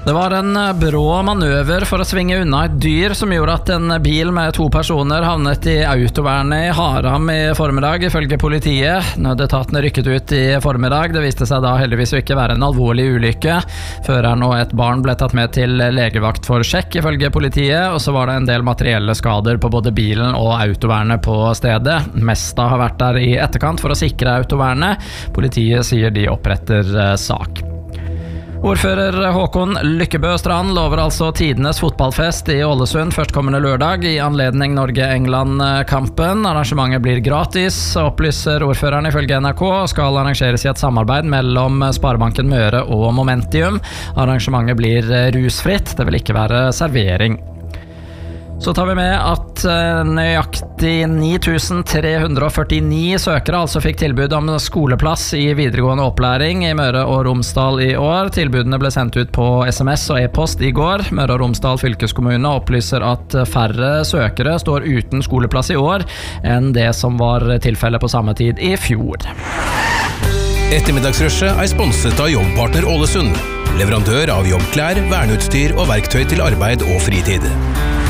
Det var en brå manøver for å svinge unna et dyr som gjorde at en bil med 2 personer havnet i autovernet i Haram i formiddag, ifølge politiet. Nødetatene rykket ut i formiddag. Det viste seg da heldigvis å ikke være en alvorlig ulykke. Føreren og et barn ble tatt med til legevakt for sjekk, ifølge politiet, og så var det en del materielle skader på både bilen og autovernet på stedet. Mesta har vært der i etterkant for å sikre autovernet. Politiet sier de oppretter sak. Ordfører Håkon Lykkebø Strand lover altså tidenes fotballfest i Ålesund førstkommende lørdag i anledning Norge-England-kampen. Arrangementet blir gratis, opplyser ordføreren ifølge NRK, og skal arrangeres i et samarbeid mellom Sparebanken Møre og Momentium. Arrangementet blir rusfritt, det vil ikke være servering. Så tar vi med at nøyaktig 9349 søkere altså fikk tilbud om skoleplass i videregående opplæring i Møre og Romsdal i år. Tilbudene ble sendt ut på SMS og e-post i går. Møre og Romsdal fylkeskommune opplyser at færre søkere står uten skoleplass i år enn det som var tilfellet på samme tid i fjor. Ettermiddagsrushet er sponset av Jobbpartner Ålesund, leverandør av jobbklær, verneutstyr og verktøy til arbeid og fritid.